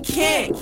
Can't.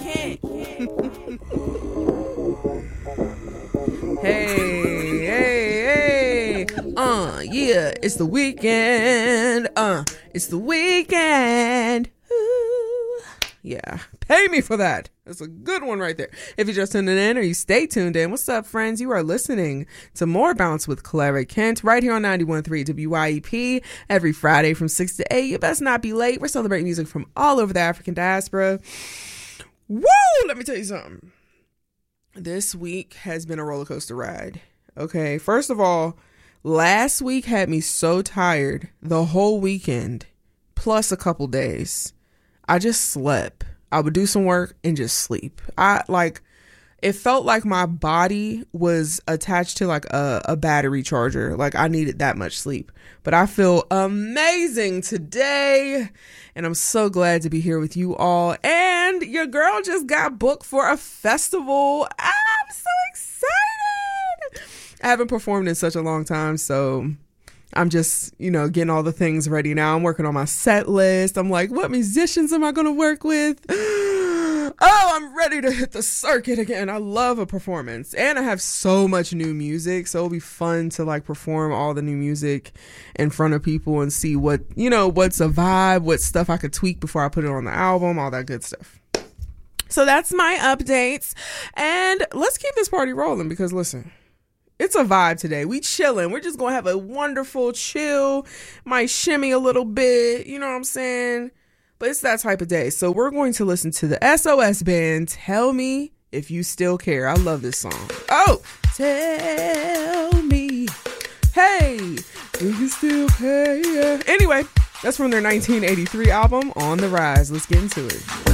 Hey. Yeah, it's the weekend. It's the weekend. Ooh. Yeah, pay me for that. That's a good one right there. If you're just tuning in or you stay tuned in, what's up, friends? You are listening to More Bounce with Clara Kent right here on 91.3 WYEP every Friday from 6 to 8. You best not be late. We're celebrating music from all over the African diaspora. Woo! Let me tell you something. This week has been a roller coaster ride. Okay, first of all, last week had me so tired the whole weekend, plus a couple days. I just slept. I would do some work and just sleep. It felt like my body was attached to like a battery charger. Like I needed that much sleep. But I feel amazing today. And I'm so glad to be here with you all. And your girl just got booked for a festival. I'm so excited. I haven't performed in such a long time, so I'm just, getting all the things ready now. I'm working on my set list. I'm like, what musicians am I going to work with? Oh, I'm ready to hit the circuit again. I love a performance. And I have so much new music. So it'll be fun to perform all the new music in front of people and see what's a vibe, what stuff I could tweak before I put it on the album, all that good stuff. So that's my updates. And let's keep this party rolling because listen, it's a vibe today. We chilling. We're just going to have a wonderful chill. Might shimmy a little bit. You know what I'm saying? But it's that type of day. So we're going to listen to the SOS Band, Tell Me If You Still Care. I love this song. Oh, tell me, hey, do you still care? Anyway, that's from their 1983 album, On the Rise. Let's get into it.